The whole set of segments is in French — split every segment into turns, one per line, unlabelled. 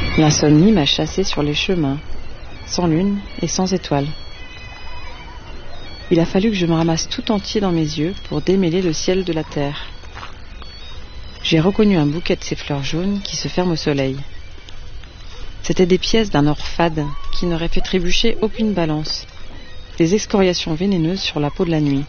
L'insomnie m'a chassé sur les chemins, sans lune et sans étoiles. Il a fallu que je me ramasse tout entier dans mes yeux pour démêler le ciel de la terre. J'ai reconnu un bouquet de ces fleurs jaunes qui se ferment au soleil. C'étaient des pièces d'un or fade qui n'auraient fait trébucher aucune balance, des excoriations vénéneuses sur la peau de la nuit.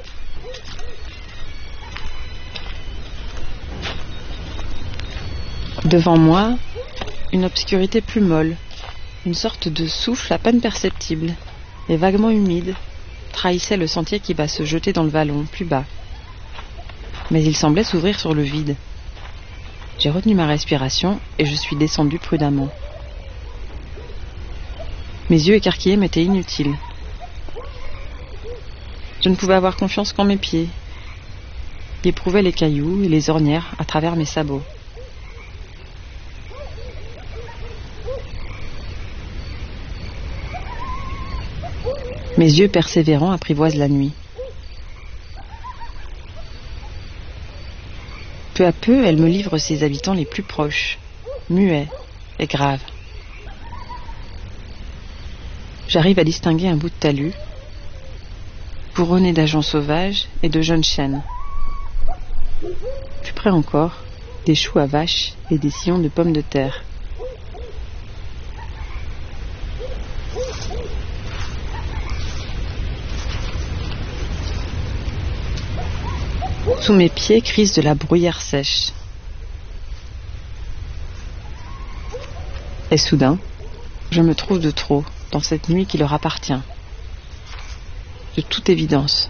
Devant moi, une obscurité plus molle, une sorte de souffle à peine perceptible et vaguement humide trahissait le sentier qui va se jeter dans le vallon plus bas. Mais il semblait s'ouvrir sur le vide. J'ai retenu ma respiration et je suis descendu prudemment. Mes yeux écarquillés m'étaient inutiles. Je ne pouvais avoir confiance qu'en mes pieds, qui éprouvaient les cailloux et les ornières à travers mes sabots. Mes yeux persévérants apprivoisent la nuit. Peu à peu, elle me livre ses habitants les plus proches, muets et graves. J'arrive à distinguer un bout de talus, couronné d'ajoncs sauvages et de jeunes chênes. Plus près encore, des choux à vaches et des sillons de pommes de terre. Sous mes pieds crisse de la bruyère sèche. Et soudain, je me trouve de trop dans cette nuit qui leur appartient. De toute évidence.